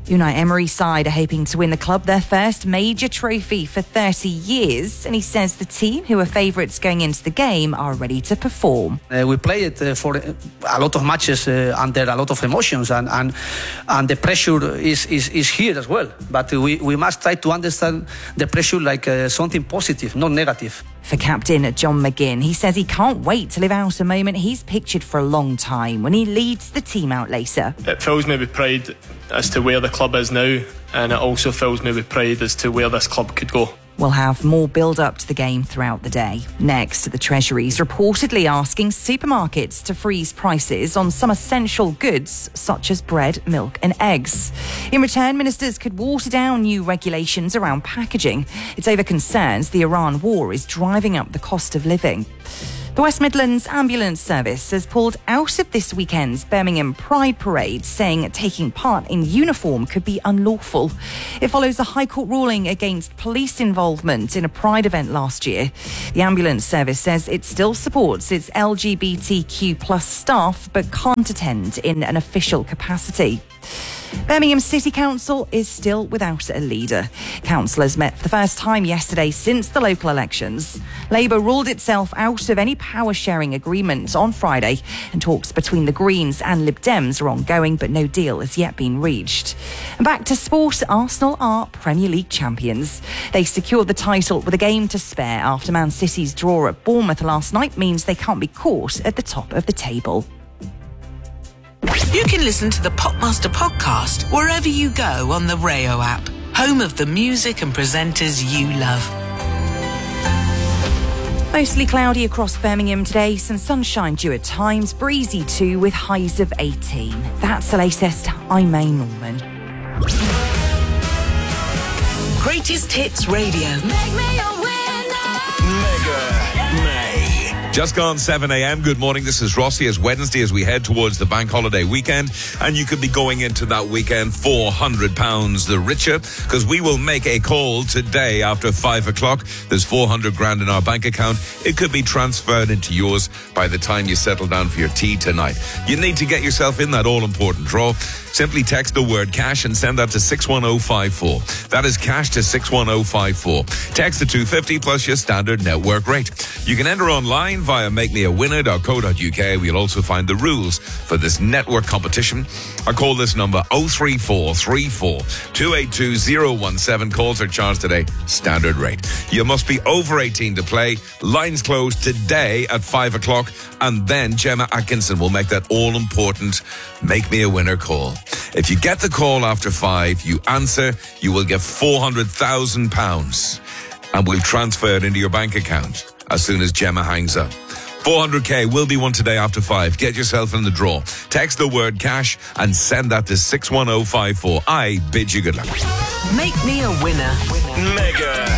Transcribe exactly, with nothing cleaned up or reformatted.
Unai Emery's side are hoping to win the club their first major trophy for thirty years, and he says the team, who are favourites going into the game, are ready to perform. Uh, we played uh, for a lot of matches uh, under a lot of emotions, and and, and the pressure is, is, is here as well. But we, we must try to understand the pressure like uh, something positive, not negative. For captain John McGinn, he says he can't wait to live out a moment he's pictured for a long time when he leads the team out later. It fills me with pride as to where the club is now, and it also fills me with pride as to where this club could go. We'll have more build-up to the game throughout the day. Next, the Treasury's reportedly asking supermarkets to freeze prices on some essential goods such as bread, milk and eggs. In return, ministers could water down new regulations around packaging. It's over concerns the Iran war is driving up the cost of living. The West Midlands Ambulance Service has pulled out of this weekend's Birmingham Pride Parade, saying taking part in uniform could be unlawful. It follows a High Court ruling against police involvement in a Pride event last year. The ambulance service says it still supports its L G B T Q plus staff, but can't attend in an official capacity. Birmingham City Council is still without a leader. Councillors met for the first time yesterday since the local elections. Labour ruled itself out of any power-sharing agreement on Friday, and talks between the Greens and Lib Dems are ongoing, but no deal has yet been reached. And back to sport, Arsenal are Premier League champions. They secured the title with a game to spare after Man City's draw at Bournemouth last night means they can't be caught at the top of the table. You can listen to the Popmaster podcast wherever you go on the Rayo app, home of the music and presenters you love. Mostly cloudy across Birmingham today, some sunshine due at times, breezy too with highs of eighteen. That's the latest. I'm May Norman. Greatest Hits Radio. Make me a winner. Mega May. Just gone seven a.m. Good morning. This is Rossi. It's Wednesday as we head towards the bank holiday weekend, and you could be going into that weekend four hundred pounds the richer, because we will make a call today after five o'clock. There's four hundred grand in our bank account. It could be transferred into yours by the time you settle down for your tea tonight. You need to get yourself in that all-important draw. Simply text the word cash and send that to six one oh five four. That is cash to six one oh five four. Text to two fifty plus your standard network rate. You can enter online via make me a winner dot co dot uk. We'll also find the rules for this network competition. I call this number oh three four three four two eight two oh one seven. Calls are charged today, standard rate. You must be over eighteen to play. Lines closed today at five o'clock, and then Gemma Atkinson will make that all-important Make Me a Winner call. If you get the call after five, you answer, you will get four hundred thousand pounds, and we'll transfer it into your bank account as soon as Gemma hangs up. four hundred k will be won today after five. Get yourself in the draw. Text the word cash and send that to six one oh five four. I bid you good luck. Make me a winner. Mega